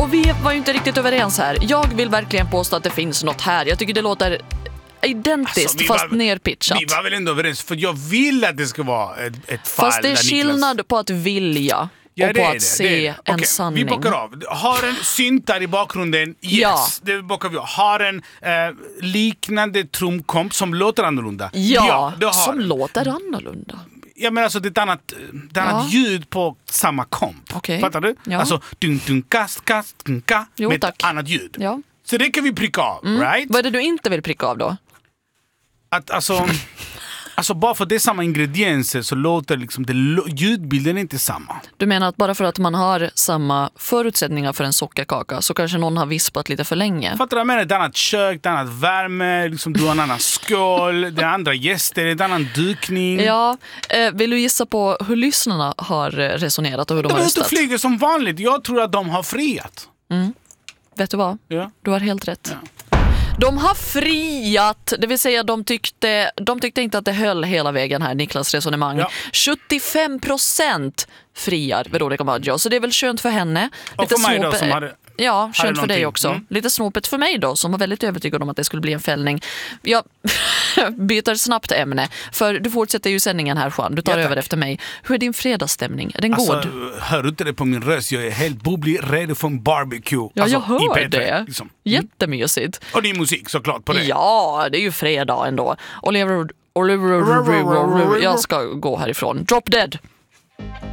vi var ju inte riktigt överens här. Jag vill verkligen påstå att det finns något här. Jag tycker det låter identiskt, alltså, fast nerpitchat. Vi var väl ändå överens, för jag vill att det ska vara ett fall. Fast det är skillnad på att vilja och på att se en sanning. Vi bockar av. Har en syntar i bakgrunden? Yes, det bockar vi av. Har en liknande trumkomp som låter annorlunda? Ja, som låter annorlunda. Ja, men alltså det är ett annat ljud på samma komp. Okay. Fattar du? Ja. Alltså kast, med ett annat ljud. Ja. Så det kan vi pricka av, right? Vad är det du inte vill pricka av då? Att alltså bara för det är samma ingredienser så låter liksom ljudbilden inte samma. Du menar att bara för att man har samma förutsättningar för en sockerkaka så kanske någon har vispat lite för länge? Fattar du? Jag menar ett annat kök, ett annat värme, liksom du har en annan skål, det är andra gäster, en annan dukning. Ja, vill du gissa på hur lyssnarna har resonerat och hur de har röstat? De flyger som vanligt. Jag tror att de har friat. Vet du vad? Ja. Du har helt rätt. Ja. De har friat, det vill säga de tyckte inte att det höll hela vägen här, Niklas resonemang. Ja. 75% friar Veronica Maggio, så det är väl skönt för henne. Och lite för mig då som hade... Ja, skönt för dig också. Lite snopet för mig då, som var väldigt övertygad om att det skulle bli en fällning. Jag byter snabbt ämne, för du fortsätter ju sändningen här, Juan. Du tar över efter mig. Hur är din fredagsstämning? Är den god? Hör du inte det på min röst? Jag är helt bubblig, redo för en barbecue. Ja, jag hör i det. Liksom. Jättemysigt. Och det är musik såklart på det. Ja, det är ju fredag ändå. Oliver, jag ska gå härifrån. Drop Dead.